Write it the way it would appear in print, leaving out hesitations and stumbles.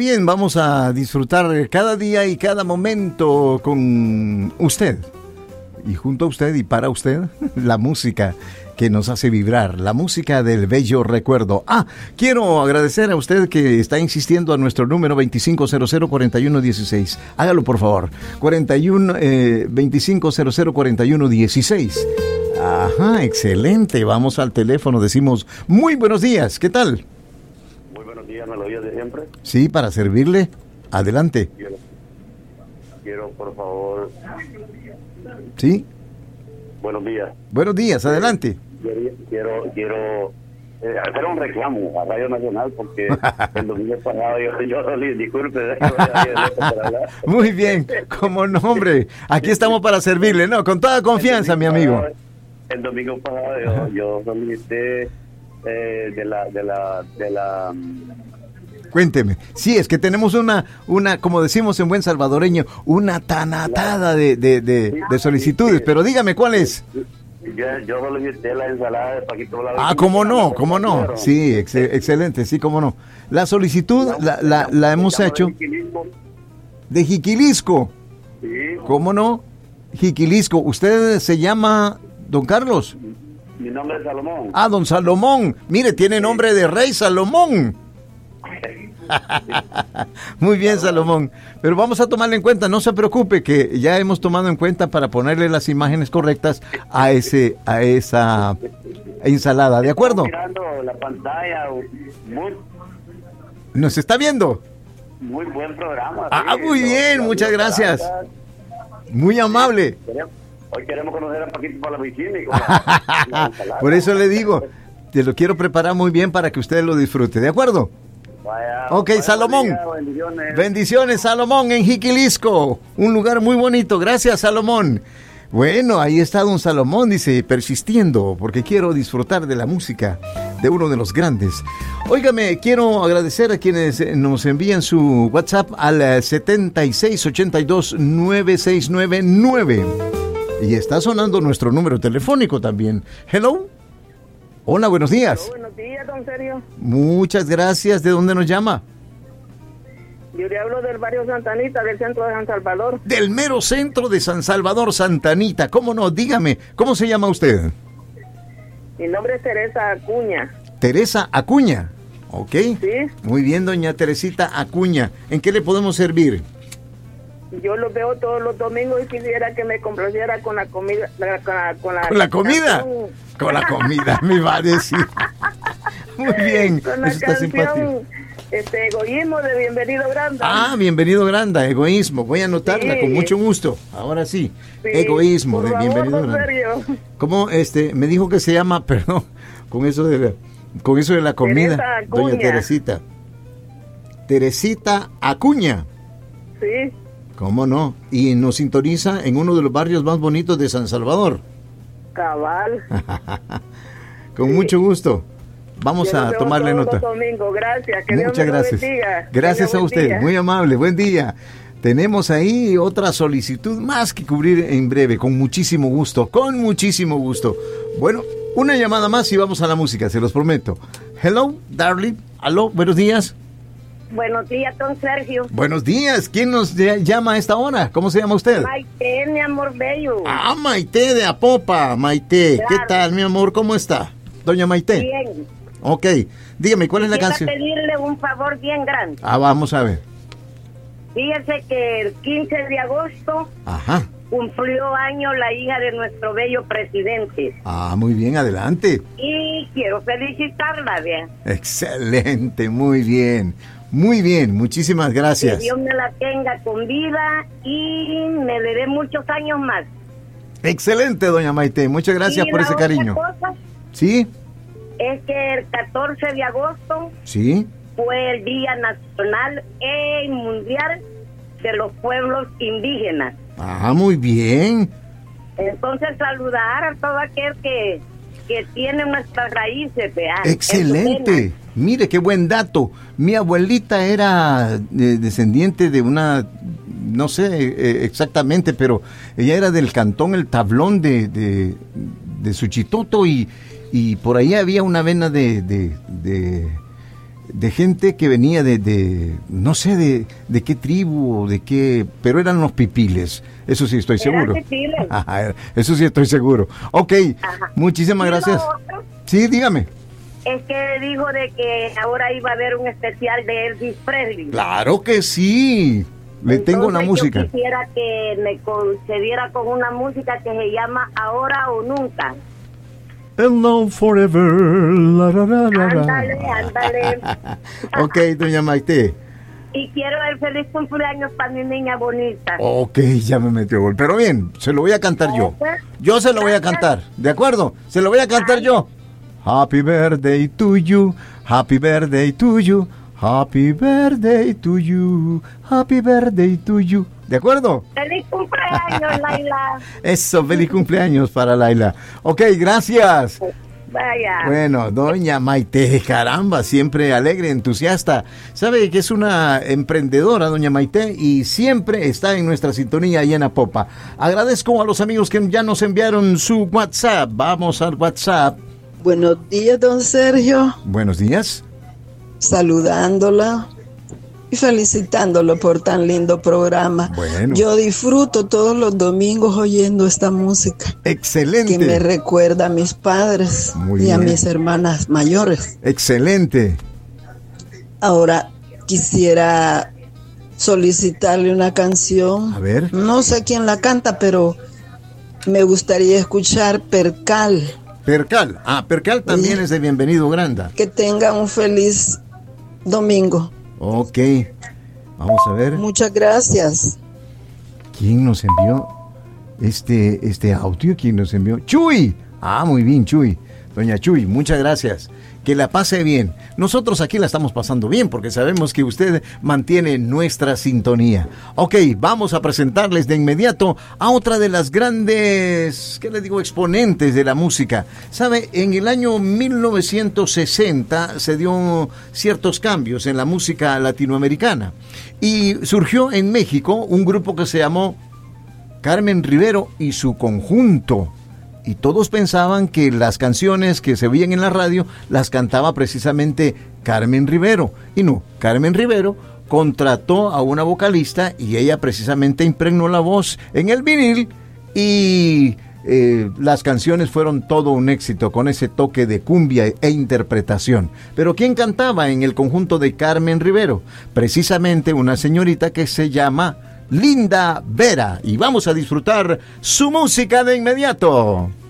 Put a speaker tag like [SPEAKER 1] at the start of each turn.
[SPEAKER 1] bien, vamos a disfrutar cada día y cada momento con usted. Y junto a usted y para usted, la música que nos hace vibrar, la música del bello recuerdo. Quiero agradecer a usted que está insistiendo a nuestro número 2500-4116. Hágalo, por favor. 2500-4116. Ajá, excelente. Vamos al teléfono, decimos, muy buenos días, ¿qué tal?
[SPEAKER 2] Muy buenos días, melodías de siempre.
[SPEAKER 1] Sí, para servirle. Adelante.
[SPEAKER 2] Quiero, por favor...
[SPEAKER 1] Sí.
[SPEAKER 2] Buenos días.
[SPEAKER 1] Buenos días, adelante.
[SPEAKER 2] Quiero hacer un reclamo a Radio Nacional porque el domingo pasado yo disculpe.
[SPEAKER 1] Muy bien, como nombre, aquí estamos para servirle, ¿no? Con toda confianza, mi amigo.
[SPEAKER 2] El domingo pasado yo solicité de la
[SPEAKER 1] Cuénteme. Sí, es que tenemos una, como decimos en buen salvadoreño, una tanatada de solicitudes, pero dígame cuál es.
[SPEAKER 2] Yo solicité la ensalada de Paquito Blanco.
[SPEAKER 1] Cómo no. Sí, excelente, sí, cómo no. La solicitud la hemos hecho de Jiquilisco.
[SPEAKER 2] Sí.
[SPEAKER 1] ¿Cómo no? Jiquilisco. ¿Usted se llama don Carlos?
[SPEAKER 2] Mi nombre es Salomón.
[SPEAKER 1] Don Salomón. Mire, tiene nombre de rey Salomón. Muy bien, Salomón, pero vamos a tomarle en cuenta, no se preocupe, que ya hemos tomado en cuenta para ponerle las imágenes correctas a esa ensalada, ¿de acuerdo?
[SPEAKER 2] Mirando la pantalla,
[SPEAKER 1] ¿nos está viendo?
[SPEAKER 2] Muy buen programa.
[SPEAKER 1] Muy bien, muchas gracias. Muy amable.
[SPEAKER 2] Hoy queremos conocer a Paquito para la piscina.
[SPEAKER 1] Por eso le digo, te lo quiero preparar muy bien para que usted lo disfrute, ¿de acuerdo? Vaya, Salomón. Bendiciones, Salomón, en Jiquilisco. Un lugar muy bonito. Gracias, Salomón. Bueno, ahí está don Salomón, dice, persistiendo, porque quiero disfrutar de la música de uno de los grandes. Óigame, quiero agradecer a quienes nos envían su WhatsApp al 76829699. Y está sonando nuestro número telefónico también. Hello. Hola, buenos días.
[SPEAKER 3] Buenos días, don Sergio.
[SPEAKER 1] Muchas gracias. ¿De dónde nos llama?
[SPEAKER 3] Yo le hablo del barrio Santanita, del centro de San Salvador.
[SPEAKER 1] Del mero centro de San Salvador, Santanita. ¿Cómo no? Dígame, ¿cómo se llama usted?
[SPEAKER 3] Mi nombre es Teresa Acuña.
[SPEAKER 1] Teresa Acuña. Ok.
[SPEAKER 3] Sí.
[SPEAKER 1] Muy bien, doña Teresita Acuña. ¿En qué le podemos servir?
[SPEAKER 3] Yo los veo todos los domingos y quisiera que me complaciera con la comida. ¿Con
[SPEAKER 1] la comida? Con la comida, me va a decir. Muy bien.
[SPEAKER 3] Con la canción Egoísmo de Bienvenido Granda.
[SPEAKER 1] Bienvenido Granda, Egoísmo. Voy a anotarla, sí, con mucho gusto. Ahora sí, Egoísmo de Bienvenido Granda. ¿Cómo me dijo que se llama? Perdón, con eso de la comida, doña Teresita. Teresita Acuña.
[SPEAKER 3] Sí.
[SPEAKER 1] ¿Cómo no? Y nos sintoniza en uno de los barrios más bonitos de San Salvador.
[SPEAKER 3] Cabal.
[SPEAKER 1] Con mucho gusto. Vamos a tomarle nota.
[SPEAKER 3] Gracias.
[SPEAKER 1] Muchas gracias. Gracias a usted. Día. Muy amable. Buen día. Tenemos ahí otra solicitud más que cubrir en breve. Con muchísimo gusto. Con muchísimo gusto. Bueno, una llamada más y vamos a la música, se los prometo. Hello, darling. Aló, buenos días.
[SPEAKER 4] Buenos días, don Sergio.
[SPEAKER 1] Buenos días. ¿Quién nos llama a esta hora? ¿Cómo se llama usted?
[SPEAKER 4] Maite, mi amor bello.
[SPEAKER 1] Maite de Apopa. Maite, claro. ¿Qué tal, mi amor? ¿Cómo está? Doña Maite.
[SPEAKER 4] Bien.
[SPEAKER 1] Ok. Dígame, ¿cuál es la canción?
[SPEAKER 4] Quiero pedirle un favor bien grande.
[SPEAKER 1] Vamos a ver.
[SPEAKER 4] Fíjese que el 15 de agosto cumplió año la hija de nuestro bello presidente.
[SPEAKER 1] Muy bien, adelante.
[SPEAKER 4] Y quiero felicitarla, bien.
[SPEAKER 1] Excelente, muy bien. Muy bien, muchísimas gracias.
[SPEAKER 4] Que Dios me la tenga con vida y me le dé muchos años más.
[SPEAKER 1] Excelente, doña Maite, muchas gracias por ese cariño.
[SPEAKER 4] Cosa
[SPEAKER 1] ¿sí?
[SPEAKER 4] Es que el 14 de agosto
[SPEAKER 1] ¿sí?
[SPEAKER 4] fue el Día Nacional y Mundial de los Pueblos Indígenas.
[SPEAKER 1] Muy bien.
[SPEAKER 4] Entonces saludar a todo aquel que tiene nuestras raíces.
[SPEAKER 1] Excelente. Mire, qué buen dato. Mi abuelita era descendiente de una, no sé exactamente, pero ella era del cantón El Tablón de Suchitoto y por ahí había una vena de gente que venía no sé de qué tribu o de qué, pero eran los pipiles, eso sí estoy seguro. Ajá, eso sí estoy seguro. Ok, ajá. Muchísimas gracias. Sí, dígame.
[SPEAKER 4] Es que dijo de que ahora iba a haber un especial de Elvis Presley.
[SPEAKER 1] Claro que sí. Le tengo una música.
[SPEAKER 4] Yo quisiera que me concediera con una música que se llama Ahora o Nunca.
[SPEAKER 1] Hello Forever.
[SPEAKER 4] Ándale.
[SPEAKER 1] Ok, doña Maite.
[SPEAKER 4] Y quiero el feliz cumpleaños para mi niña bonita.
[SPEAKER 1] Ok, ya me metió gol. Pero bien, se lo voy a cantar yo. Yo se lo voy a cantar, ¿de acuerdo? Se lo voy a cantar yo. Happy birthday to you, happy birthday to you, happy birthday to you, happy birthday to you. ¿De acuerdo?
[SPEAKER 4] ¡Feliz cumpleaños, Laila!
[SPEAKER 1] Eso, feliz cumpleaños para Laila. Ok, gracias.
[SPEAKER 4] Vaya.
[SPEAKER 1] Bueno, doña Maite, caramba, siempre alegre, entusiasta. Sabe que es una emprendedora, doña Maite, y siempre está en nuestra sintonía ahí en Apopa. Agradezco a los amigos que ya nos enviaron su WhatsApp. Vamos al WhatsApp.
[SPEAKER 5] Buenos días, don Sergio.
[SPEAKER 1] Buenos días.
[SPEAKER 5] Saludándola y felicitándolo por tan lindo programa.
[SPEAKER 1] Bueno.
[SPEAKER 5] Yo disfruto todos los domingos oyendo esta música.
[SPEAKER 1] Excelente.
[SPEAKER 5] Que me recuerda a mis padres y a mis hermanas mayores.
[SPEAKER 1] Excelente.
[SPEAKER 5] Ahora quisiera solicitarle una canción.
[SPEAKER 1] A ver.
[SPEAKER 5] No sé quién la canta, pero me gustaría escuchar Percal.
[SPEAKER 1] Percal. Percal también es de Bienvenido Granda.
[SPEAKER 5] Que tenga un feliz domingo.
[SPEAKER 1] Ok, vamos a ver.
[SPEAKER 5] Muchas gracias.
[SPEAKER 1] ¿Quién nos envió este audio? ¿Quién nos envió? ¡Chuy! Muy bien, Chuy. Doña Chuy, muchas gracias. Que la pase bien. Nosotros aquí la estamos pasando bien porque sabemos que usted mantiene nuestra sintonía. Ok, vamos a presentarles de inmediato a otra de las grandes, ¿qué les digo?, exponentes de la música. ¿Sabe? En el año 1960 se dio ciertos cambios en la música latinoamericana y surgió en México un grupo que se llamó Carmen Rivero y su conjunto. Y todos pensaban que las canciones que se oían en la radio las cantaba precisamente Carmen Rivero. Y no, Carmen Rivero contrató a una vocalista y ella precisamente impregnó la voz en el vinil y las canciones fueron todo un éxito con ese toque de cumbia e interpretación. Pero ¿quién cantaba en el conjunto de Carmen Rivero? Precisamente una señorita que se llama Linda Vera. Y vamos a disfrutar su música de inmediato.